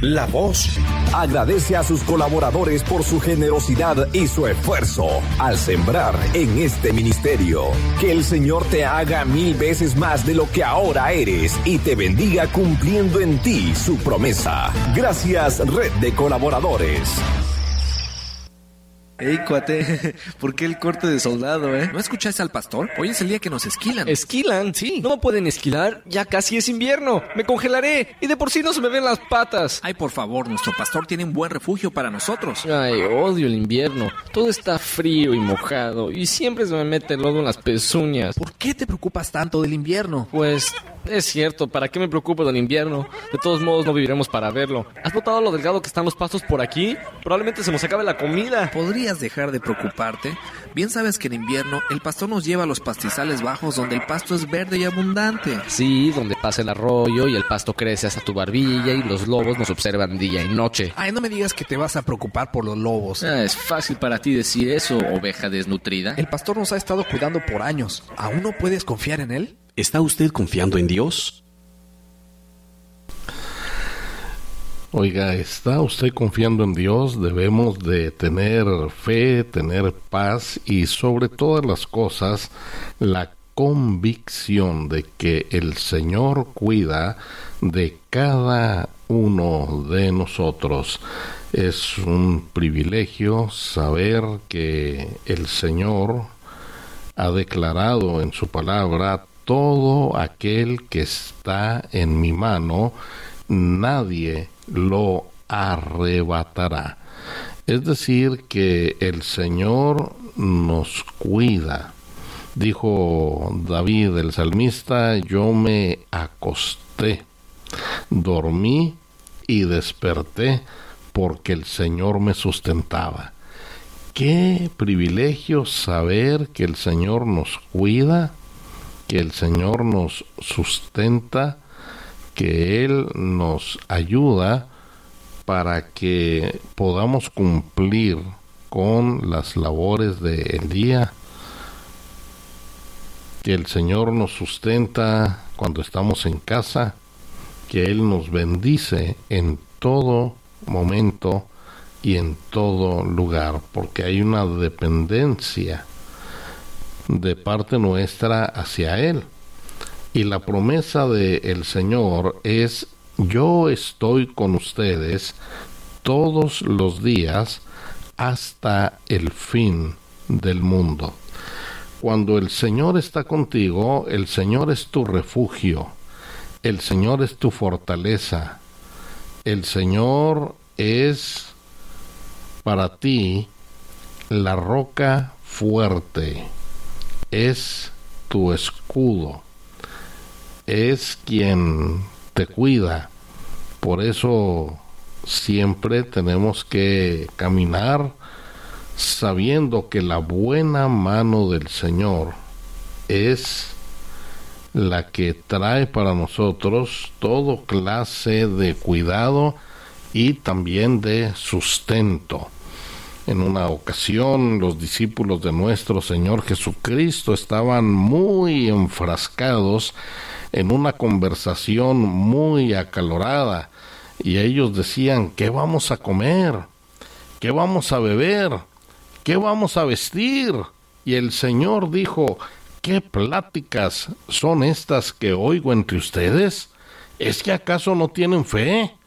La Voz agradece a sus colaboradores por su generosidad y su esfuerzo al sembrar en este ministerio. Que el Señor te haga 1000 veces más de lo que ahora eres y te bendiga cumpliendo en ti su promesa. Gracias, Red de Colaboradores. Ey, cuate, ¿por qué el corte de soldado, ¿No escuchaste al pastor? Hoy es el día que nos esquilan. ¿Esquilan? Sí. ¿No me pueden esquilar? Ya casi es invierno. Me congelaré. Y de por sí no se me ven las patas. Ay, por favor, nuestro pastor tiene un buen refugio para nosotros. Ay, odio el invierno. Todo está frío y mojado. Y siempre se me mete el lodo en las pezuñas. ¿Por qué te preocupas tanto del invierno? Pues, es cierto. ¿Para qué me preocupo del invierno? De todos modos, no viviremos para verlo. ¿Has notado lo delgado que están los pastos por aquí? Probablemente se nos acabe la comida. ¿Podrías dejar de preocuparte? Bien sabes que en invierno el pastor nos lleva a los pastizales bajos donde el pasto es verde y abundante. Sí, donde pasa el arroyo y el pasto crece hasta tu barbilla y los lobos nos observan día y noche. Ay, no me digas que te vas a preocupar por los lobos. Es fácil para ti decir eso, oveja desnutrida. El pastor nos ha estado cuidando por años. ¿Aún no puedes confiar en él? ¿Está usted confiando en Dios? Oiga, ¿está usted confiando en Dios? Debemos de tener fe, tener paz y sobre todas las cosas la convicción de que el Señor cuida de cada uno de nosotros. Es un privilegio saber que el Señor ha declarado en su palabra: todo aquel que está en mi mano, nadie lo arrebatará. Es decir, que el Señor nos cuida. Dijo David el salmista: yo me acosté, dormí y desperté porque el Señor me sustentaba. Qué privilegio saber que el Señor nos cuida, que el Señor nos sustenta, que Él nos ayuda para que podamos cumplir con las labores del día, que el Señor nos sustenta cuando estamos en casa, que Él nos bendice en todo momento y en todo lugar, porque hay una dependencia de parte nuestra hacia Él. Y la promesa del Señor es: yo estoy con ustedes todos los días hasta el fin del mundo. Cuando el Señor está contigo, el Señor es tu refugio, el Señor es tu fortaleza, el Señor es para ti la roca fuerte, es tu escudo, es quien te cuida. Por eso siempre tenemos que caminar sabiendo que la buena mano del Señor es la que trae para nosotros toda clase de cuidado y también de sustento. En una ocasión, los discípulos de nuestro Señor Jesucristo estaban muy enfrascados en una conversación muy acalorada, y ellos decían: ¿qué vamos a comer? ¿Qué vamos a beber? ¿Qué vamos a vestir? Y el Señor dijo: ¿qué pláticas son estas que oigo entre ustedes? ¿Es que acaso no tienen fe?